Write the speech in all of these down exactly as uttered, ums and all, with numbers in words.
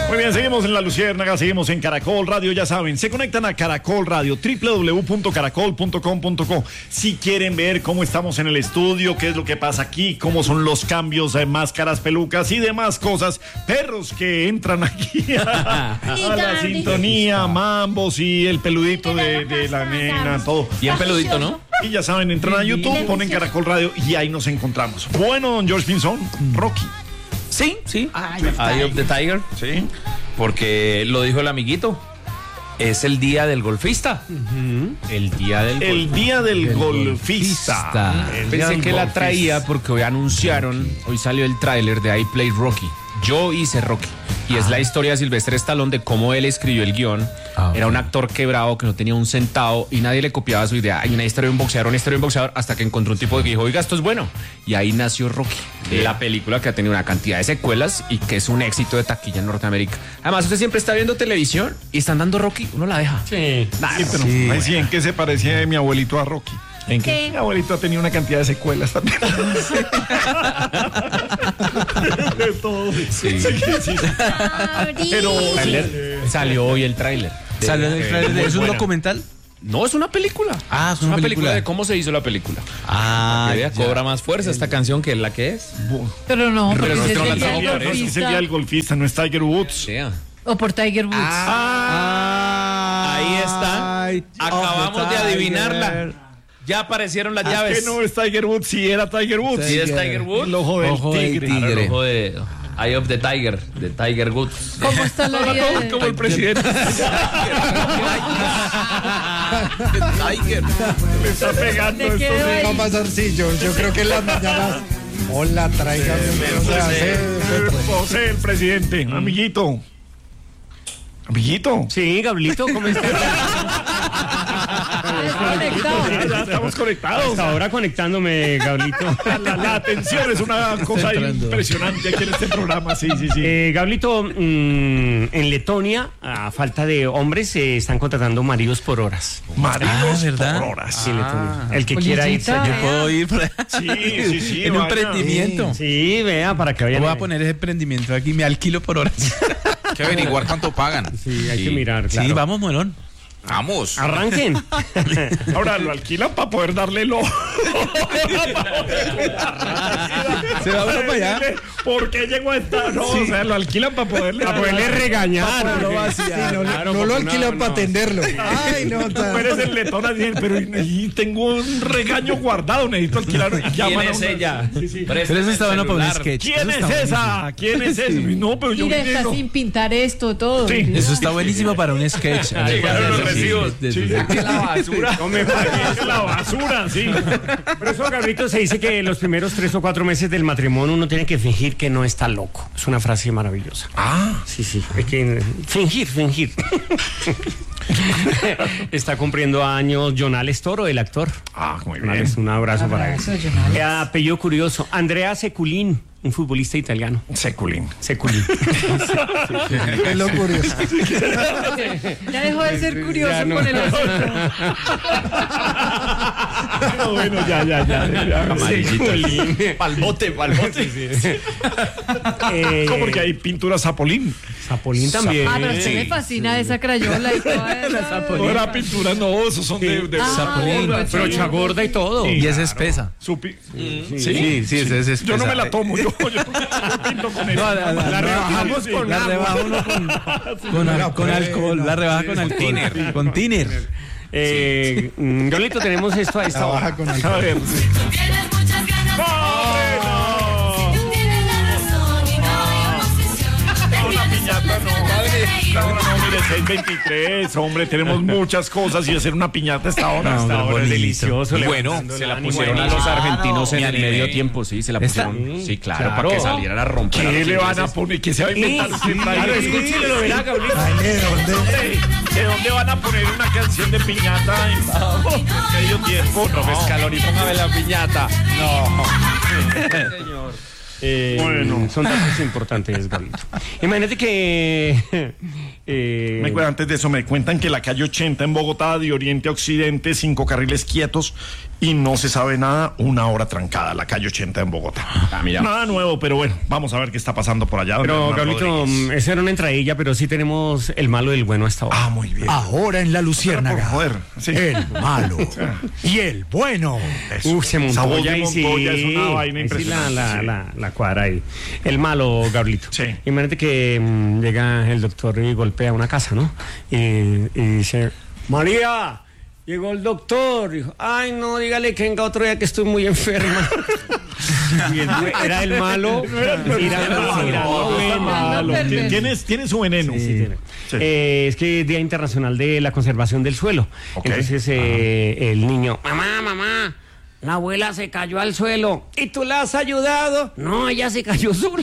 Muy bien, seguimos en La Luciérnaga, seguimos en Caracol Radio, ya saben, se conectan a Caracol Radio, doble u doble u doble u punto caracol punto com punto co. Si quieren ver cómo estamos en el estudio, qué es lo que pasa aquí, cómo son los cambios de máscaras, pelucas y demás cosas, perros que entran aquí a, a la sintonía, mambos y el peludito de, de la nena, todo. Bien peludito, ¿no? Y ya saben, entran a YouTube, ponen Caracol Radio y ahí nos encontramos. Bueno, don George Pinzón, Rocky. Sí, sí. Eye of the Tiger. Sí. Porque lo dijo el amiguito. Es el día del golfista. Uh-huh. El día del El golfista. día del El golfista. golfista. El día Pensé del que la golfista. traía porque hoy anunciaron, hoy salió el tráiler de I Played Rocky. Yo hice Rocky. Y es la historia de Sylvester Stallone de cómo él escribió el guión. Ah, Era un actor quebrado que no tenía un centavo y nadie le copiaba su idea. Hay una historia de un boxeador, una historia de un boxeador, hasta que encontró un tipo que dijo, oiga, esto es bueno. Y ahí nació Rocky, la película que ha tenido una cantidad de secuelas y que es un éxito de taquilla en Norteamérica. Además, usted siempre está viendo televisión y están dando Rocky, uno la deja. Sí. Sí, pero Sí. ahí sí, ¿en qué se parecía mi abuelito a Rocky? ¿En qué? ¿Qué? Mi abuelito ha tenido una cantidad de secuelas también. De todo. Sí. Sí, sí. Pero Tráiler, salió hoy el tráiler. ¿Salió en el trailer de- muy ¿Es un buena. documental? No, es una película. Ah, es una película. película. de cómo se hizo la película. Ah, Que vea, ya. cobra más fuerza esta canción que la que es. Pero no, porque no ese es es que el no la día traigo del por eso, es el día del golfista. golfista, no es Tiger Woods. Sea. O por Tiger Woods. Ah, Ahí está. Ay, Acabamos of de the adivinarla. Tiger. Ya aparecieron las Es llaves. que no es Tiger Woods, sí era Tiger Woods. Sí, es Tiger Woods. El ojo del Ojo del tigre. tigre. Claro, el ojo de Eye of the Tiger, de Tiger Woods. ¿Cómo está la vida Como, de- como el presidente. Tiger. Le está pegando ¿De qué esto. hoy? No, Mazarcillo, yo creo que en las mañanas. Hola, tráigame. O sea, José, se- José, el presidente, amiguito. Amiguito. Sí, Gablito, ¿cómo estás? Conectado. Ya, ya estamos conectados. Hasta ahora conectándome, Gablito. La, la atención es una cosa impresionante aquí en este programa. Sí, sí, sí. Eh, Gablito, mm, en Letonia, a falta de hombres, se están contratando maridos por horas. Maridos Ah, ¿verdad? por horas. Sí, Letonia. El que quiera irse Polillita, allá. vea. Puedo ir por allá. Sí, sí, sí. En un vaya. emprendimiento. Sí, vea, para que vayan. Voy a poner ese emprendimiento aquí, me alquilo por horas. Hay que averiguar cuánto pagan. Sí, hay que mirar, claro. Sí, vamos, Molón. Vamos. Arranquen. Ahora lo alquilan para poder darle lo. Se va uno para allá. ¿Por qué llegó a esta? No, o sea, lo alquilan para poderle. Para poderle regañar. no, porque- sí, no, Claro, no lo porque alquilan no, para no. atenderlo. Ay, no, ta- Tú eres el letón así, pero y, y tengo un regaño guardado, necesito alquilar. Y ¿Quién llaman a es una- ella? Pero eso está bueno para un sketch. ¿Quién Eso es está esa? ¿Quién es esa? No, pero yo Mira, está no. sin pintar esto, todo. Sí. Eso está buenísimo para un sketch. Llegaron los Sí, recibos. sí, sí, sí. Aquí la basura. No me pagues. Es la basura, sí. Por eso, Gabrielito, se dice que los primeros tres o cuatro meses del matrimonio uno tiene que fingir que no está loco. Es una frase maravillosa. Ah, Sí, sí. Hay que fingir, fingir. Está cumpliendo años Jonales Toro, el actor. ah, muy bien. Jonales, un abrazo para él. Abrazo, Jonales. Eh, apellido curioso. Andrea Seculin, un futbolista italiano. Seculín. Seculin. es lo curioso. Ya dejó de ser curioso Ya no. con el asunto. No, bueno, ya, ya, ya. ya. Seculin. Palbote, palbote. Eh, ¿Cómo? Porque hay pintura Zapolín. Zapolín también. Ah, pero a usted le fascina esa crayola y toda esa. No era pintura, no, esos son de, de Ah, Zapolín. pues, Pero sí. gorda y todo. Sí. Y es espesa. Su pi- Sí, sí, sí, es, es espesa. Yo no me la tomo, yo, yo, yo pinto con eso. No, la, la- La la- rebajamos sí, con la agua. rebaja uno con, con, al- con alcohol. La rebaja con alcohol. tiner. Con tiner. Eh, mm, Yolito, tenemos esto a esta La hora. baja con el. A ver. Tienes muchas ganas. ¡Hombre, no! Tú tienes la razón y no hay oposición. Te Una pierdes piñata, otras no. ganas de reír. No, no, mire, seis veintitrés, hombre, tenemos muchas cosas y hacer una piñata hasta ahora. No, hasta Ahora es bonito. delicioso. Bueno, levantando Se el la ánimo. pusieron a los argentinos en Me el animé. medio tiempo, sí, se la ¿Esta? pusieron. Sí, claro, Claro. para que salieran a romper. a ¿Qué los le van a ingleses. poner? ¿Qué se va a inventar? usted, Claro, Tiger? escúchelo, lo verá, Gabriel. Ay, ¿de dónde? ¿De dónde van a poner una canción de piñata en medio tiempo? Profe Scaloni, póngame la piñata. Eh, Bueno. Son datos importantes, Gabrielito. Imagínate que... eh, Me cuentan, antes de eso, me cuentan que la calle ochenta en Bogotá, de oriente a occidente, cinco carriles quietos y no se sabe nada, una hora trancada, la calle ochenta en Bogotá. Ah, mira. Nada nuevo, pero bueno, vamos a ver qué está pasando por allá. Pero, Hernán Gabrielito, Rodríguez. esa era una entradilla, pero sí tenemos el malo y el bueno hasta ahora. Ah, muy bien. Ahora en la Luciérnaga. Joder, sí. El malo y el bueno. Eso. Uf, se Esa montó voz ya de y sí. Montoya es una vaina ahí sí la, impresionante. la, Sí. la, la cuadra ahí. El malo, Gabrielito. Sí. Imagínate que mm, llega el doctor y golpea una casa, ¿no? Y, y dice, María, llegó el doctor. Dijo, ay, no, dígale que venga otro día que estoy muy enferma. Y el- era el malo. Era el malo. Era No, no está bueno. malo. Perverso. Tien- Tienes, tiene su veneno. Sí, sí, tiene. Sí. Eh, es que es Día Internacional de la Conservación del Suelo. Ok. Entonces eh, el niño, mamá, mamá, la abuela se cayó al suelo. ¿Y tú la has ayudado? No, ella se cayó sola.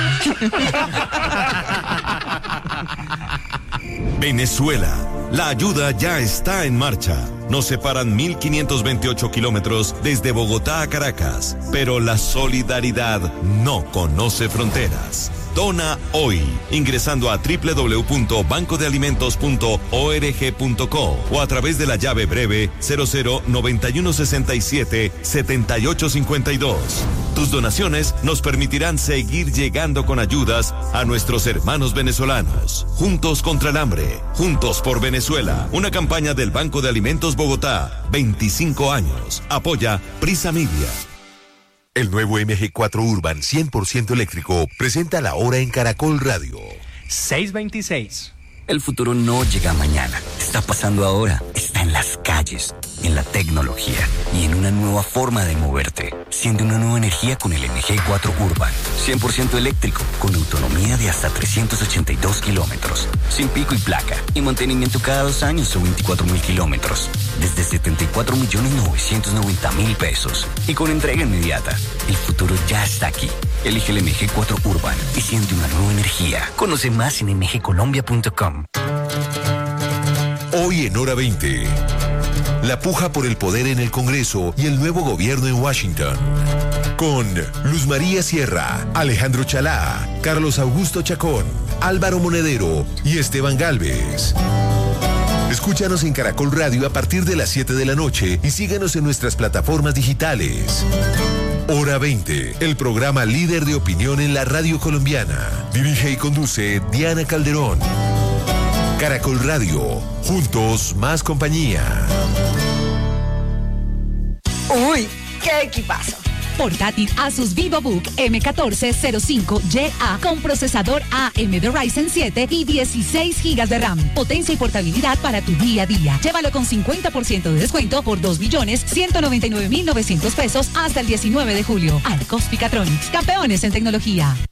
Venezuela. La ayuda ya está en marcha. Nos separan mil quinientos veintiocho kilómetros desde Bogotá a Caracas, pero la solidaridad no conoce fronteras. Dona hoy, ingresando a doble u doble u doble u punto banco de alimentos punto org punto co o a través de la llave breve cero cero noventa y uno sesenta y siete setenta y ocho cincuenta y dos. Tus donaciones nos permitirán seguir llegando con ayudas a nuestros hermanos venezolanos. Juntos contra el hambre, juntos por Venezuela. Una campaña del Banco de Alimentos Bogotá. veinticinco años. Apoya Prisa Media. El nuevo M G cuatro Urban cien por ciento eléctrico presenta la hora en Caracol Radio. seis veintiséis. El futuro no llega mañana, está pasando ahora, está en las calles, en la tecnología y en una nueva forma de moverte. Siente una nueva energía con el M G cuatro Urban, cien por ciento eléctrico, con autonomía de hasta trescientos ochenta y dos kilómetros, sin pico y placa, y mantenimiento cada dos años o veinticuatro mil kilómetros, desde setenta y cuatro millones novecientos noventa mil pesos, y con entrega inmediata. El futuro ya está aquí. Elige el M G cuatro Urban y siente una nueva energía. Conoce más en m g colombia punto com. Hoy en Hora veinte. La puja por el poder en el Congreso y el nuevo gobierno en Washington. Con Luz María Sierra, Alejandro Chalá, Carlos Augusto Chacón, Álvaro Monedero y Esteban Galvez. Escúchanos en Caracol Radio a partir de las siete de la noche y síguenos en nuestras plataformas digitales. Hora veinte, el programa líder de opinión en la radio colombiana. Dirige y conduce Diana Calderón. Caracol Radio, juntos más compañía. Uy, qué equipazo. Portátil Asus VivoBook eme catorce cero cinco Y A con procesador A M D Ryzen siete y dieciséis gigas de RAM. Potencia y portabilidad para tu día a día. Llévalo con cincuenta por ciento de descuento por dos millones ciento noventa y nueve mil novecientos pesos hasta el diecinueve de julio. Arcos Picatronics, campeones en tecnología.